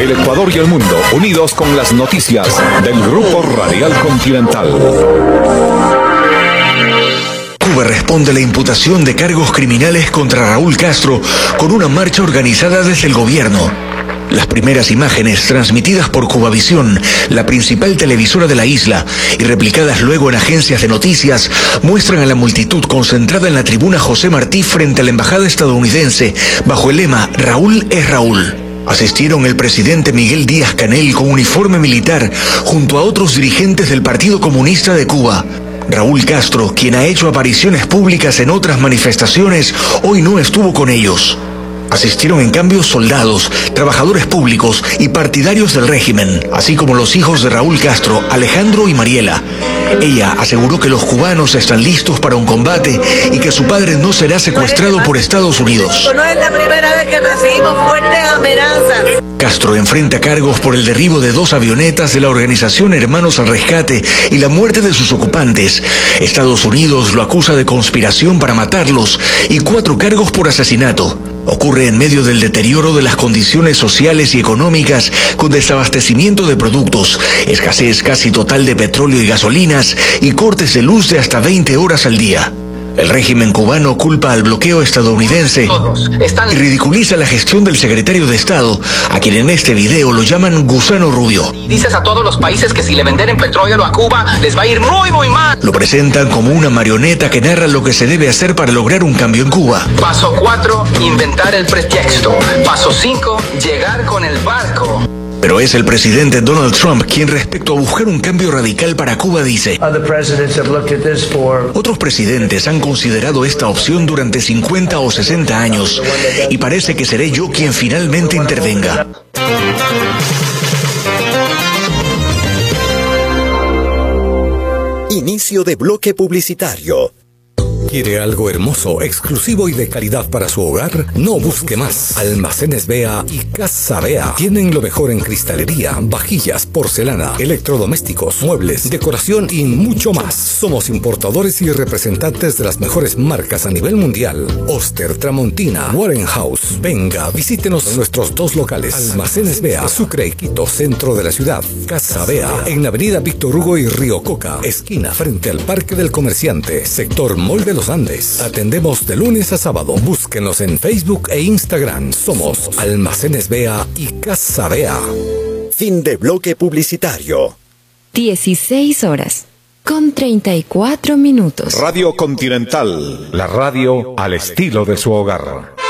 El Ecuador y el mundo, unidos con las noticias del Grupo Radial Continental. Cuba responde a la imputación de cargos criminales contra Raúl Castro con una marcha organizada desde el gobierno. Las primeras imágenes transmitidas por Cubavisión, la principal televisora de la isla, y replicadas luego en agencias de noticias, muestran a la multitud concentrada en la tribuna José Martí frente a la embajada estadounidense, bajo el lema "Raúl es Raúl". Asistieron el presidente Miguel Díaz-Canel con uniforme militar, junto a otros dirigentes del Partido Comunista de Cuba. Raúl Castro, quien ha hecho apariciones públicas en otras manifestaciones, hoy no estuvo con ellos. Asistieron en cambio soldados, trabajadores públicos y partidarios del régimen, así como los hijos de Raúl Castro, Alejandro y Mariela. Ella aseguró que los cubanos están listos para un combate y que su padre no será secuestrado por Estados Unidos. No es la primera vez que recibimos fuertes amenazas. Castro enfrenta cargos por el derribo de 2 avionetas de la organización Hermanos al Rescate y la muerte de sus ocupantes. Estados Unidos lo acusa de conspiración para matarlos y 4 cargos por asesinato. Ocurre en medio del deterioro de las condiciones sociales y económicas, con desabastecimiento de productos, escasez casi total de petróleo y gasolinas y cortes de luz de hasta 20 horas al día. El régimen cubano culpa al bloqueo estadounidense y ridiculiza la gestión del secretario de Estado, a quien en este video lo llaman gusano rubio. Dices a todos los países que si le venden petróleo a Cuba les va a ir muy mal. Lo presentan como una marioneta que narra lo que se debe hacer para lograr un cambio en Cuba. Paso 4, inventar el pretexto. Paso 5, llegar con el barco. Pero es el presidente Donald Trump quien, respecto a buscar un cambio radical para Cuba, dice: otros presidentes han considerado esta opción durante 50 o 60 años y parece que seré yo quien finalmente intervenga. Inicio de bloque publicitario. ¿Quiere algo hermoso, exclusivo y de calidad para su hogar? No busque más. Almacenes Bea y Casa Bea tienen lo mejor en cristalería, vajillas, porcelana, electrodomésticos, muebles, decoración y mucho más. Somos importadores y representantes de las mejores marcas a nivel mundial. Oster, Tramontina, Warenhouse. Venga, visítenos en nuestros 2 locales. Almacenes Bea, Sucre y Quito, centro de la ciudad. Casa Bea, en la avenida Víctor Hugo y Río Coca, esquina frente al Parque del Comerciante, sector Mall de los Andes. Atendemos de lunes a sábado. Búsquenos en Facebook e Instagram. Somos Almacenes Bea y Casa Bea. Fin de bloque publicitario. 16 horas con 34 minutos. Radio Continental, la radio al estilo de su hogar.